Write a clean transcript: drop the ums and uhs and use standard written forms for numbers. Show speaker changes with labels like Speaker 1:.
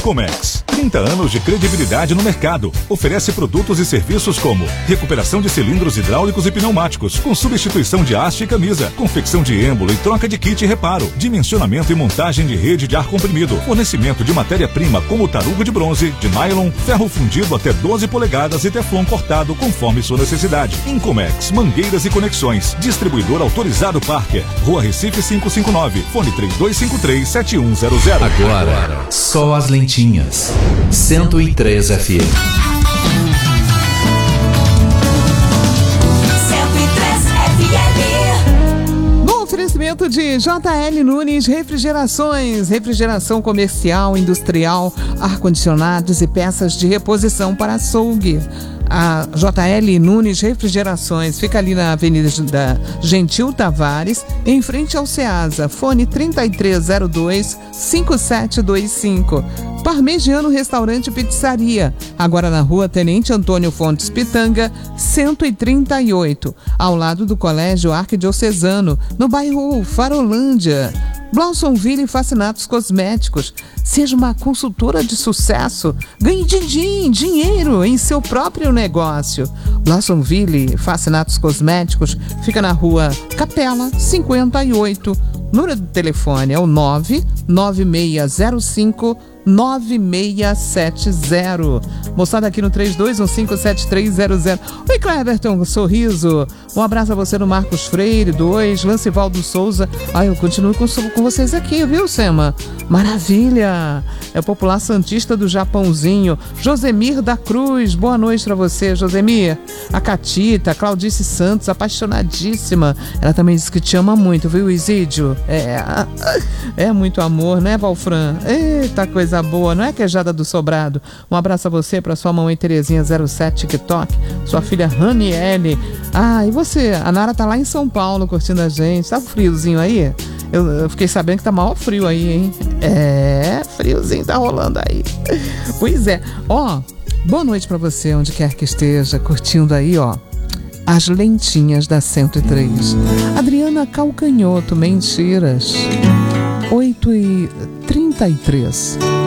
Speaker 1: Incomex, 30 anos de credibilidade no mercado. Oferece produtos e serviços como recuperação de cilindros hidráulicos e pneumáticos, com substituição de haste e camisa, confecção de êmbolo e troca de kit e reparo, dimensionamento e montagem de rede de ar comprimido, fornecimento de matéria-prima como tarugo de bronze, de nylon, ferro fundido até 12 polegadas e teflon cortado conforme sua necessidade. Incomex, mangueiras e conexões. Distribuidor autorizado Parker. Rua Recife 559. Fone 3253-7100.
Speaker 2: Agora, só as lentinhas. 103 FM.
Speaker 3: 103 FM.
Speaker 4: No oferecimento de JL Nunes Refrigerações, refrigeração comercial, industrial, ar-condicionados e peças de reposição para açougue. A JL Nunes Refrigerações fica ali na Avenida da Gentil Tavares, em frente ao Ceasa. Fone 3302-5725. Parmegiano Restaurante e Pizzaria, agora na Rua Tenente Antônio Fontes Pitanga, 138, ao lado do Colégio Arquidiocesano, no bairro Farolândia. Blossomville Fascinatos Cosméticos. Seja uma consultora de sucesso. Ganhe dinheiro em seu próprio negócio. Blossomville Fascinatos Cosméticos fica na Rua Capela 58. Número do telefone é o 99605-9670. Moçada aqui no 32157300. Oi, Cleberton, sorriso. Um abraço a você no Marcos Freire 2, Lancivaldo Souza. Eu continuo com vocês aqui, viu, Sema? Maravilha. É o popular santista do Japãozinho, Josemir da Cruz. Boa noite pra você, Josemir. A Catita, Claudice Santos, apaixonadíssima. Ela também disse que te ama muito, viu, Isídio? É muito amor, né, Valfran? Eita, coisa boa, não é, queijada do Sobrado? Um abraço a você, pra sua mamãe Terezinha 07 TikTok, sua filha Raniele. E você? A Nara tá lá em São Paulo curtindo a gente. Tá friozinho aí? Eu fiquei sabendo que tá maior frio aí, hein? Friozinho tá rolando aí. Pois é. Boa noite pra você, onde quer que esteja, curtindo aí, as lentinhas da 103. Adriana Calcanhoto, mentiras. 8h33.